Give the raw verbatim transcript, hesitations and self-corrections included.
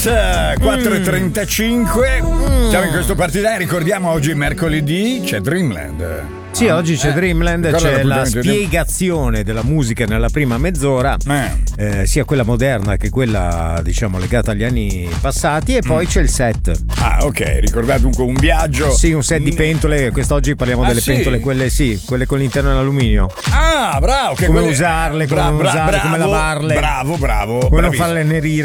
Kiss, quattro e trentacinque. Mm. Siamo in questo particolare, ricordiamo oggi mercoledì c'è Dreamland. Sì, oggi c'è eh, Dreamland, c'è la spiegazione della musica nella prima mezz'ora, eh. Eh, sia quella moderna che quella, diciamo, legata agli anni passati, e poi mm. c'è il set. Ah, ok, ricordate dunque un viaggio. Sì, un set di pentole, quest'oggi parliamo ah, delle sì? pentole, quelle sì, quelle con l'interno in alluminio. Ah, bravo, che come quelle... usarle, come bra- non bra- usarle, bravo, come lavarle. Bravo, bravo. Come non farle nerire.